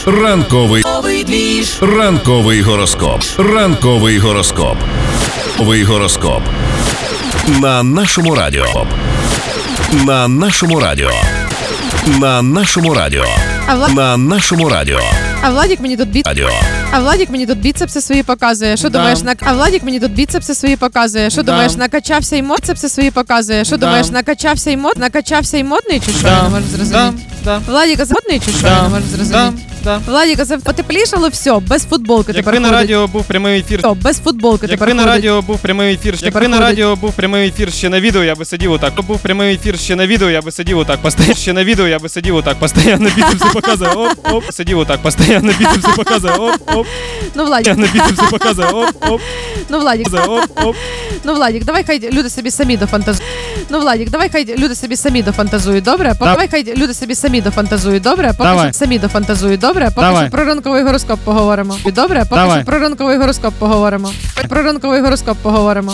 Ранковий гороскоп. Ранковий гороскоп. Ранковий гороскоп. На нашому радіо. На нашому радіо. На нашому радіо. На нашому радіо. А Владик мені тут Радіо. А Владик мені тут біцепси свої показує. Що думаєш, А Владик мені тут біцепси свої показує. Що думаєш, накачався і моцепси свої показує. Що думаєш, накачався і модний чи що? Я не можу зрозуміти. Владик, це модний чи що? Я не можу зрозуміти. Владик, це потеплішало все, без футболки тепер Якби на ходить. радіо був прямий ефір. Все, без футболки тепер Якби на ходить. радіо був прямий ефір. Якби на радіо був прямий ефір ще на відео, я би сидів отак. Був прямий ефір ще на відео, я би сидів отак. Ще на відео я би сидів отак. Постоянно біцепси показує. Оп-оп. Сидів отак. Постоянно біцепси показує. Оп-оп. Ну, Владик, Постоянно біцепси показує. Оп-оп. ну, Владик, Оп-оп. ну, Владик, давай хай люди собі самі дофантазують. Ну, Владик, давай хай люди собі самі дофантазують, добре? Давай хай люди собі самі дофантазують, добре? Поки Давай. що самі дофантазують, добре? Поки Давай. що про ранковий гороскоп поговоримо. Добре? Поки Давай. що про ранковий гороскоп поговоримо. Про ранковий гороскоп поговоримо.